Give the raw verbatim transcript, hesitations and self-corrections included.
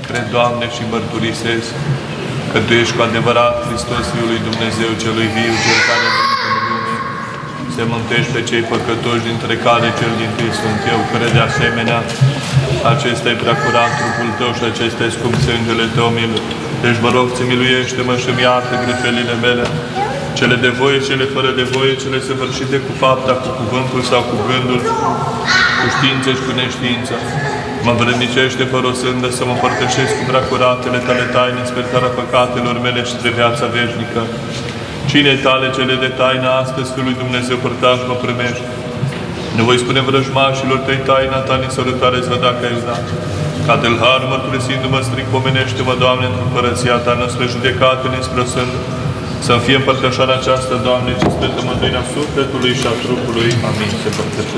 cred, Doamne, și mărturisesc că Tu ești cu adevărat Hristos, Fiul lui Dumnezeu, Celui viu, Cel care a venit în lume, să mântuiești pe cei păcătoși, dintre care cel dintâi sunt eu, care de asemenea, acesta e prea curat trupul Tău și acesta e scump sângele Tău, milu. Deci, mă rog, ți miluiește-mă și-mi iartă greșelile mele, cele de voie, cele fără de voie, cele săvârșite cu fapta, cu cuvântul sau cu gândul, cu știință și cu neștiință. Mă învrednicește fără o sândă să mă împărtășesc cu preacuratele Tale taine, spertarea păcatelor mele și spre viața veșnică. Cine Tale cele de taină astăzi, Fiul lui Dumnezeu, părtaș mă primești. Ne voi spune vrăjmașilor Tăi taina Ta, nesălutare-ți vă dacă ai dat. Ca tâlhar, mărturisindu-mă strict, pomenește-mă, Doamne, într-o părăția Ta, năspre judecată, nespre sândă. Să-mi fie împărtășarea aceasta, Doamne, ce sfântă mântuirea sufletului și a trupului. Amin. Se împărtășește.